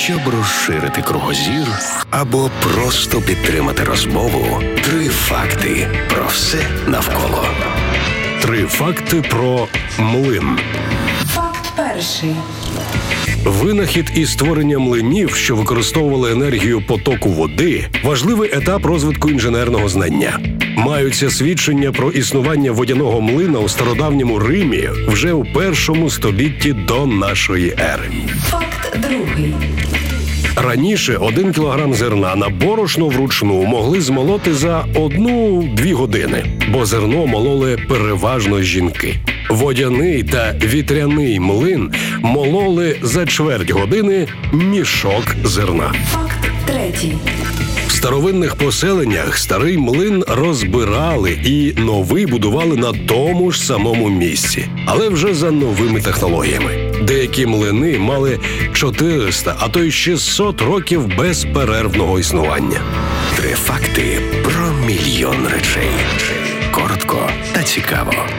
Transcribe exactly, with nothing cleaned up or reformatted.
Щоб розширити кругозір або просто підтримати розмову, три факти про все навколо. Три факти про млин. Факт перший. Винахід і створення млинів, що використовували енергію потоку води, важливий етап розвитку інженерного знання. Маються свідчення про існування водяного млина у стародавньому Римі вже у першому столітті до нашої ери. Факт другий. Раніше один кілограм зерна на борошно вручну могли змолоти за одну-дві години, бо зерно мололи переважно жінки. Водяний та вітряний млин мололи за чверть години мішок зерна. Факт третій. В старовинних поселеннях старий млин розбирали і новий будували на тому ж самому місці, але вже за новими технологіями. Деякі млини мали чотириста, а то й шістсот років безперервного існування. Три факти про мільйон речей. Коротко та цікаво.